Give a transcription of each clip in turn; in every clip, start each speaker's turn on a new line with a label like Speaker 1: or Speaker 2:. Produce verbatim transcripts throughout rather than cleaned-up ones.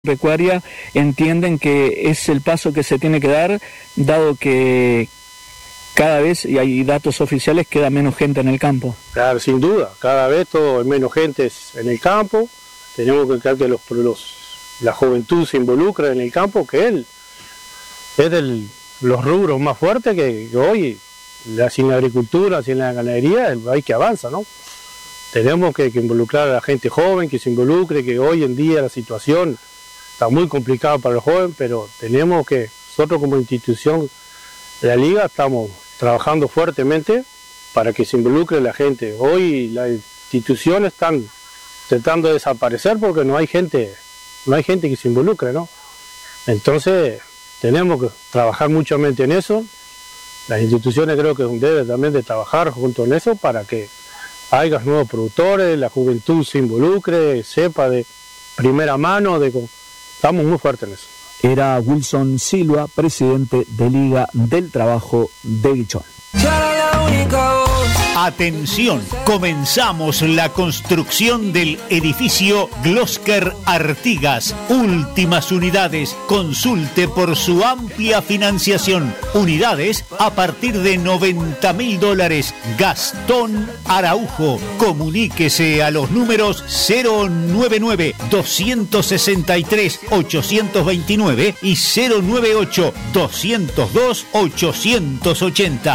Speaker 1: Agropecuaria entienden que es el paso que se tiene que dar, dado que cada vez, y hay datos oficiales, queda menos gente en el campo.
Speaker 2: Claro, sin duda, cada vez todo hay menos gente en el campo, tenemos que creer que los, los, la juventud se involucra en el campo, que él es de los rubros más fuertes que, que hoy, la, sin la agricultura, sin la ganadería, el país que avanza, ¿no? Tenemos que, que involucrar a la gente joven, que se involucre, que hoy en día la situación está muy complicada para los jóvenes, pero tenemos que, nosotros como institución de la Liga estamos trabajando fuertemente para que se involucre la gente. Hoy las instituciones están tratando de desaparecer porque no hay gente, no hay gente que se involucre, ¿no? Entonces tenemos que trabajar muchamente en eso. Las instituciones creo que deben también de trabajar junto en eso para que haya nuevos productores, la juventud se involucre, sepa de primera mano, de estamos muy fuertes en eso.
Speaker 3: Era Wilson Silva, presidente de Liga del Trabajo de Guichón.
Speaker 4: Atención, comenzamos la construcción del edificio Glosker Artigas. Últimas unidades, consulte por su amplia financiación. Unidades a partir de noventa mil dólares. Gastón Araujo. Comuníquese a los números cero nueve nueve, dos seis tres, ocho dos nueve y cero nueve ocho, dos cero dos, ocho ocho cero.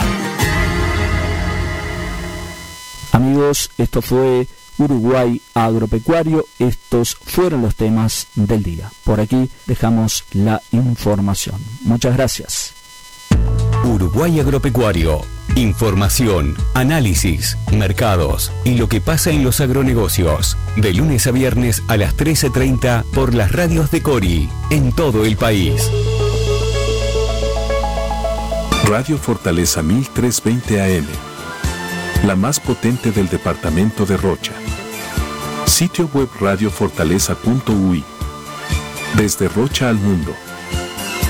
Speaker 3: Amigos, esto fue Uruguay Agropecuario. Estos fueron los temas del día. Por aquí dejamos la información. Muchas gracias.
Speaker 5: Uruguay Agropecuario. Información, análisis, mercados y lo que pasa en los agronegocios. De lunes a viernes a las trece treinta por las radios de Cori, en todo el país.
Speaker 6: Radio Fortaleza mil trescientos veinte A M. La más potente del departamento de Rocha. Sitio web radio fortaleza punto u i. Desde Rocha al mundo.